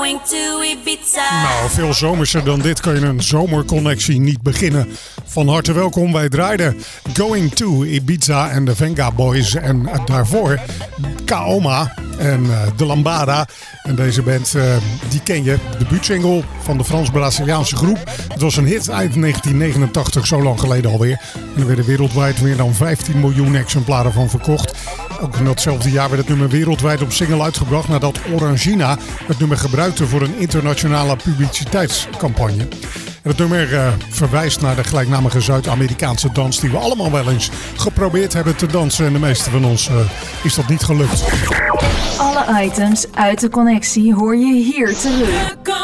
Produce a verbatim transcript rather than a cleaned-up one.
going to Ibiza. Nou, veel zomerser dan dit kan je een zomerconnectie niet beginnen. Van harte welkom, wij draaiden Going to Ibiza en de Venga Boys. En daarvoor Kaoma en uh, de Lambada. En deze band, uh, die ken je. De debuutsingle van de Frans-Braziliaanse groep. Het was een hit eind negentien negenentachtig, zo lang geleden alweer. En er werden wereldwijd meer dan vijftien miljoen exemplaren van verkocht. Ook in datzelfde jaar werd het nummer wereldwijd op single uitgebracht nadat Orangina het nummer gebruikte voor een internationale publiciteitscampagne. En het nummer uh, verwijst naar de gelijknamige Zuid-Amerikaanse dans die we allemaal wel eens geprobeerd hebben te dansen. En de meeste van ons uh, is dat niet gelukt. Alle items uit de connectie hoor je hier terug.